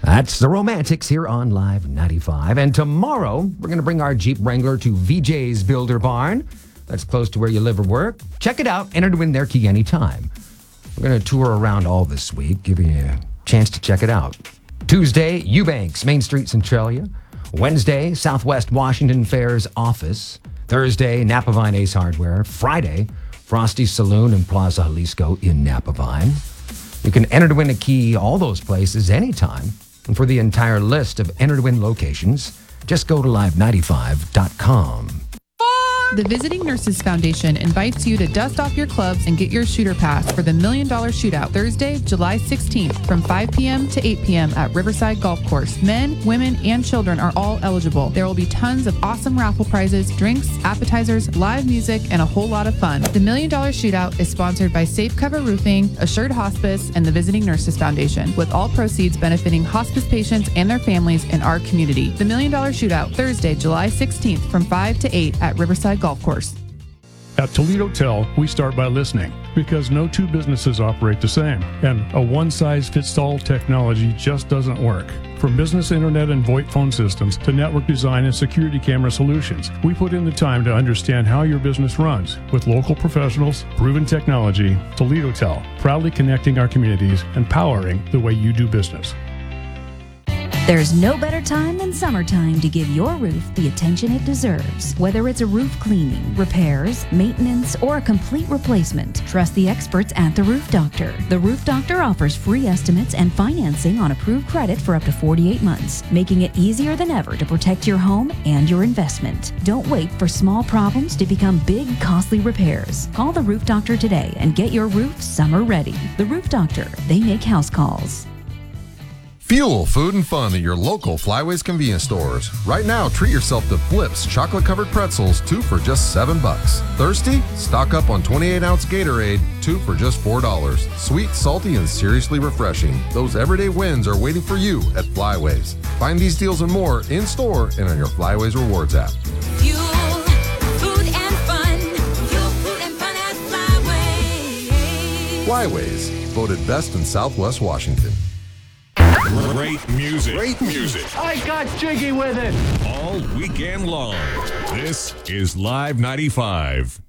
That's the Romantics here on Live 95. And tomorrow, we're going to bring our Jeep Wrangler to VJ's Builder Barn. That's close to where you live or work. Check it out. Enter to win their key anytime. We're going to tour around all this week, giving you a chance to check it out. Tuesday, Eubanks, Main Street, Centralia. Wednesday, Southwest Washington Fair's office. Thursday, Napavine Ace Hardware. Friday, Frosty's Saloon in Plaza Jalisco in Napavine. You can enter to win a key all those places anytime. And for the entire list of enter to win locations, just go to live95.com. The Visiting Nurses Foundation invites you to dust off your clubs and get your shooter pass for the $1 Million Shootout Thursday, July 16th from 5 p.m. to 8 p.m. at Riverside Golf Course. Men, women, and children are all eligible. There will be tons of awesome raffle prizes, drinks, appetizers, live music, and a whole lot of fun. The $1 Million Shootout is sponsored by Safe Cover Roofing, Assured Hospice, and the Visiting Nurses Foundation, with all proceeds benefiting hospice patients and their families in our community. The $1 Million Shootout Thursday, July 16th from 5 to 8 at Riverside Golf Course. At Toledo Tel, we start by listening because no two businesses operate the same, and a one-size-fits-all technology just doesn't work. From business internet and VoIP phone systems to network design and security camera solutions, we put in the time to understand how your business runs. With local professionals, proven technology, Toledo Tel, proudly connecting our communities and powering the way you do business. There's no better time than summertime to give your roof the attention it deserves. Whether it's a roof cleaning, repairs, maintenance, or a complete replacement, trust the experts at The Roof Doctor. The Roof Doctor offers free estimates and financing on approved credit for up to 48 months, making it easier than ever to protect your home and your investment. Don't wait for small problems to become big, costly repairs. Call The Roof Doctor today and get your roof summer ready. The Roof Doctor, they make house calls. Fuel, food, and fun at your local Flyways convenience stores. Right now, treat yourself to Flips chocolate-covered pretzels, 2 for just $7. Thirsty? Stock up on 28-ounce Gatorade, 2 for just $4. Sweet, salty, and seriously refreshing. Those everyday wins are waiting for you at Flyways. Find these deals and more in-store and on your Flyways Rewards app. Fuel, food, and fun. Fuel, food, and fun at Flyways. Flyways, voted best in Southwest Washington. Great music. Great music. I got jiggy with it. All weekend long. This is Live 95.